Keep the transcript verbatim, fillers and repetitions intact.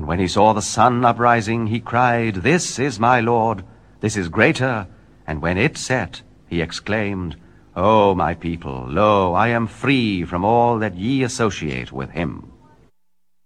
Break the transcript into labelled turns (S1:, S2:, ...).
S1: when he saw the sun uprising, he cried, This is my Lord, this is greater. And when it set, he exclaimed, O my people, lo, I am free from all that ye associate with him.